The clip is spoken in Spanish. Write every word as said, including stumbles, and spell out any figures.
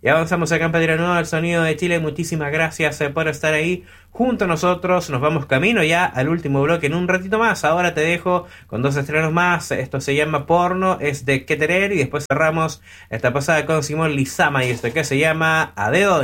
Y avanzamos acá en Patria Nueva, el sonido de Chile. Muchísimas gracias eh, por estar ahí junto a nosotros. Nos vamos camino ya al último bloque en un ratito más. Ahora te dejo con dos estrenos más. Esto se llama Porno, es de Keterer. Y después cerramos esta pasada con Simón Lizama y esto que se llama A Dedo.